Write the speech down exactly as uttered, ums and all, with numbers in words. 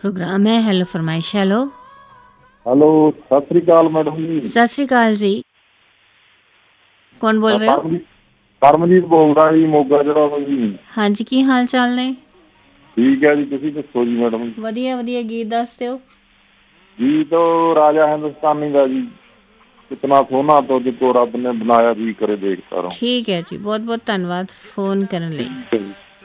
Programme ਹੈ hello ਫਰਮਾਇਸ਼। Hello hello, Sat Sri ਅਕਾਲ madam ਜੀ। ਸਤਿ ਸ੍ਰੀ ਅਕਾਲ ਜੀ, ਕੌਣ ਬੋਲ ਰਹੇ ਹੋ? ਕਰਮਜੀਤ ਕਰਮਜੀਤ ਬੋਲਦਾ ਜੀ, ਮੋਗਾ ਜਿਹੜਾ ਜੀ। ਹਾਂਜੀ, ਕੀ ਹਾਲ ਚਾਲ ਨੇ? ਠੀਕ ਹੈ ਜੀ, ਤੁਸੀਂ ਦੱਸੋ ਜੀ ਮੈਡਮ? ਵਧੀਆ ਵਧੀਆ, ਗੀਤ ਦੱਸ ਦਿਓ। ਗੀਤ ਰਾਜਾ ਹਿੰਦੁਸਤਾਨੀ ਦਾ ਜੀ, ਕਿਤਨਾ ਸੋਹਣਾ ਤੁझको ਰੱਬ ਨੇ ਬਣਾਇਆ ਜੀ ਕਰੇ ਦੇਖਦਾ ਰਹੂੰ। ਠੀਕ ਹੈ ਜੀ, ਬਹੁਤ ਬਹੁਤ ਧੰਨਵਾਦ ਫੋਨ ਕਰਨ ਲਈ। ਠੀਕ ਹੈ ਜੀ।